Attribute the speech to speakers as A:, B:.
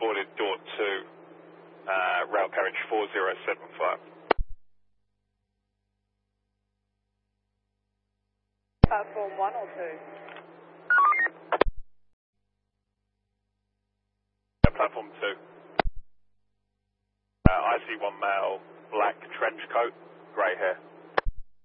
A: boarded door 2, rail carriage 4075.
B: Platform 1 or 2?
A: Platform 2. I see one male, black trench coat, grey hair.